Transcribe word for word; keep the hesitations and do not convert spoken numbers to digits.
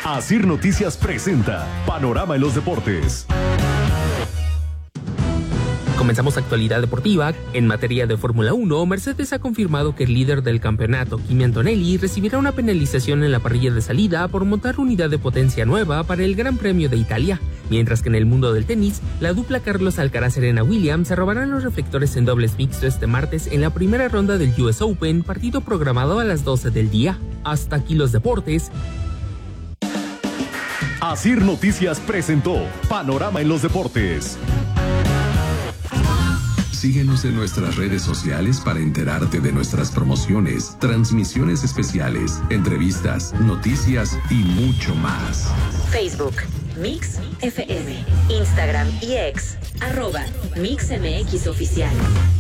Asir Noticias presenta Panorama en los Deportes. Comenzamos actualidad deportiva. En materia de Fórmula uno, Mercedes ha confirmado que el líder del campeonato, Kimi Antonelli, recibirá una penalización en la parrilla de salida por montar unidad de potencia nueva para el Gran Premio de Italia. Mientras que en el mundo del tenis, la dupla Carlos Alcaraz-Serena Williams se robarán los reflectores en dobles mixto este martes en la primera ronda del U S Open, partido programado a las doce del día. Hasta aquí los deportes. Asir Noticias presentó Panorama en los Deportes. Síguenos en nuestras redes sociales para enterarte de nuestras promociones, transmisiones especiales, entrevistas, noticias y mucho más. Facebook, Mix F M, Instagram y X, arroba Mix M X Oficial.